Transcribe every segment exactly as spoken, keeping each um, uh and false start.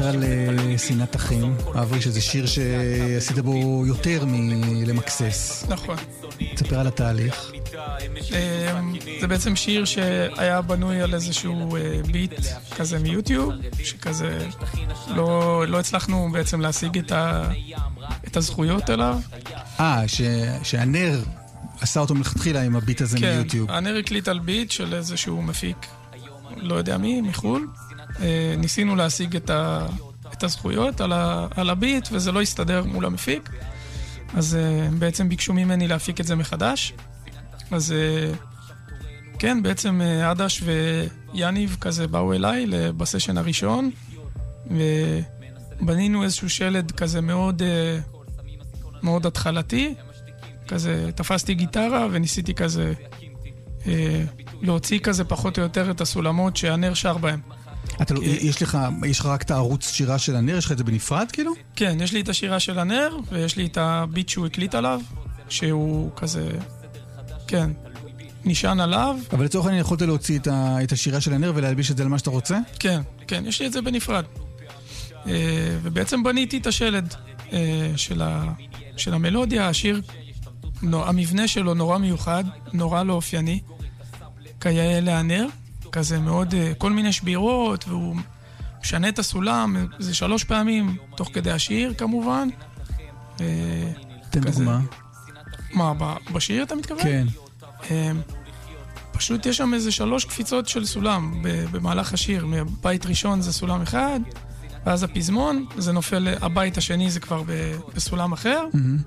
על uh, שנאת אחים, אברי, שזה שיר שעשית בו יותר מלמקסס. נכון. תספר על התהליך. זה בעצם שיר שהיה בנוי על איזשהו ביט כזה מיוטיוב, שכזה לא, לא הצלחנו בעצם להשיג את, ה, את הזכויות אליו. אה, ש, שהנר עשה אותו מלכתחילה עם הביט הזה כן, מיוטיוב. כן, הנר הקליט על ביט של איזשהו מפיק, לא יודע מי, מחול. ניסינו להשיג את, ה, את הזכויות על, ה, על הביט, וזה לא הסתדר מול המפיק. אז בעצם ביקשו ממני להפיק את זה מחדש. אז כן, בעצם עדש ויאניב כזה באו אליי בסשן הראשון, ובנינו איזשהו שלד כזה מאוד, מאוד התחלתי. כזה תפסתי גיטרה וניסיתי כזה להוציא כזה פחות או יותר את הסולמות שהנר שר בהם. אתה לא, יש לך, יש לך רק את הערוץ שירה של הנר? יש לך את זה בנפרד כאילו? כן, יש לי את השירה של הנר, ויש לי את הביט שהוא הקליט עליו, שהוא כזה, כן, נשען עליו. אבל לצורך אני יכולת להוציא את, ה, את השירה של הנר ולהלביש את זה למה שאתה רוצה? כן, כן, יש לי את זה בנפרד. ובעצם בניתי את השלד של, ה, של המלודיה. השיר, המבנה שלו נורא מיוחד, נורא לא אופייני, כיאה להנר. כזה מאוד, כל מיני שבירות, והוא משנה את הסולם, זה שלוש פעמים, תוך כדי השיר כמובן. תן דוגמה. מה, בשיר אתה מתכוון? כן. פשוט יש שם איזה שלוש קפיצות של סולם במהלך השיר. מבית ראשון זה סולם אחד, ואז הפזמון, זה נופל, הבית השני זה כבר בסולם אחר,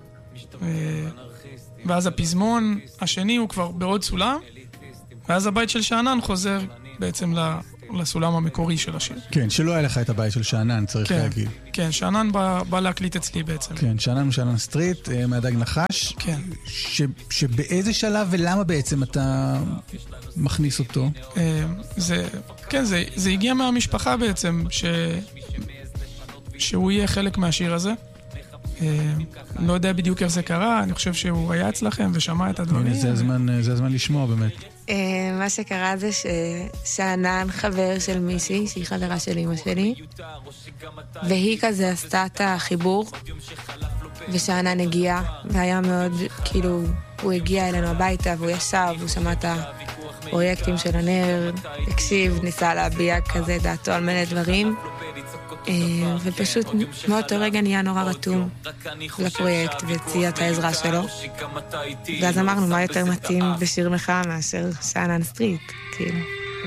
ואז הפזמון השני הוא כבר בעוד סולם, ואז הבית של שענן חוזר בעצם לסולם המקורי של השיר. כן, שלא היה לך את הבית של שענן, צריך כן, להגיד. כן, שענן בא, בא להקליט אצלי בעצם. כן, שענן ושענן סטריט, מהדג נחש. כן. ש, שבאיזה שלב ולמה בעצם אתה מכניס אותו? זה, כן, זה, זה הגיע מהמשפחה בעצם, ש, שהוא יהיה חלק מהשיר הזה. לא יודע בדיוק איך זה קרה, אני חושב שהוא היה אצלכם ושמע את הדברים. זה הזמן, זה הזמן לשמוע באמת. מה שקרה זה ששענן חבר של מישהי, שהיא חברה של אמא שלי, והיא כזה עשתה את החיבור, ושענן הגיע, והיה מאוד, כאילו, הוא הגיע אלינו הביתה, והוא ישב, הוא שמע את הפרויקטים של הנר, הקשיב, ניסה להביע כזה דעתו על מלא דברים, ופשוט מאותו רגע נהיה נורא רתום לפרויקט והציע את העזרה שלו, ואז אמרנו מה יותר מתאים בשיר מחאה מאשר שענן סטריט, כאילו.